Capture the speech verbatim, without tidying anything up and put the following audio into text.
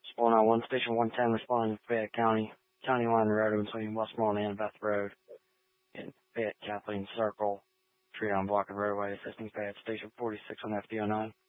Four nine one, Station one ten, responding to Fayette County, County Line Road between Westmoreland and Beth Road in Fayette Kathleen Circle, tree on block of roadway, assisting Fayette Station forty-six on F D O nine.